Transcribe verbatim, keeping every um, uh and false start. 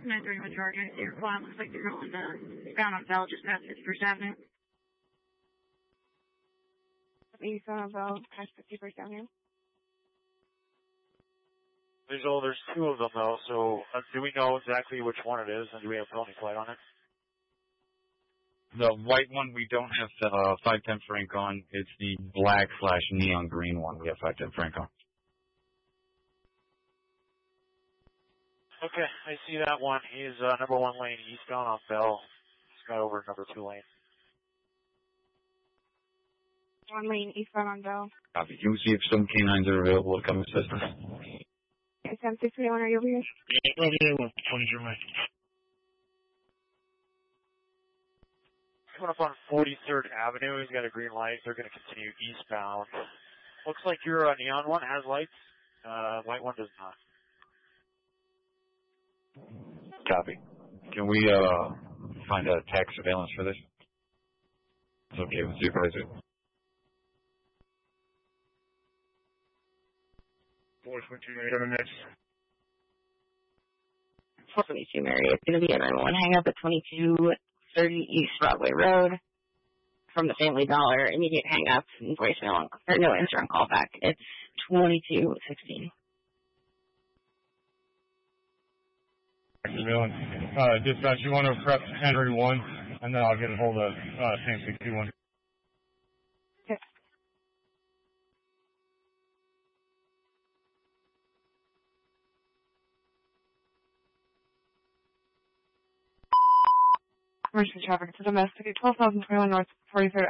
nine three with Georgia. Your climb looks like you're going uh, down on Bell just past fifty-first Avenue. eighty-seven on Bell, past fifty-first Avenue. There's, oh, there's two of them, though, so uh, do we know exactly which one it is, and do we have felony flight on it? The white one we don't have uh, five ten Frank on. It's the black slash neon green one we have five ten Frank on. Okay, I see that one. He's uh, number one lane eastbound on Bell. He's got over number two lane. One lane eastbound on Bell. Copy. Can we see if some canines are available to come assist us? Okay, seven six three one, are you over here? Yeah, over here with twenty-two lane. Coming up on forty-third Avenue, he's got a green light. They're going to continue eastbound. Looks like your uh, neon one has lights. Uh, white one does not. Copy. Can we uh find a tax surveillance for this? It's okay with supervisor. four twenty-two, seven next. four twenty-two, Mary. It's going to be a nine one hang up at twenty-two thirty East Broadway Road from the Family Dollar. Immediate hang up and voicemail on, or no answer on callback. It's twenty-two sixteen. Uh, dispatch, you want to prep Henry one, and then I'll get a hold of uh, Sam sixty-one. Okay. Emergency traffic to domestic, twelve thousand twenty-one North forty-third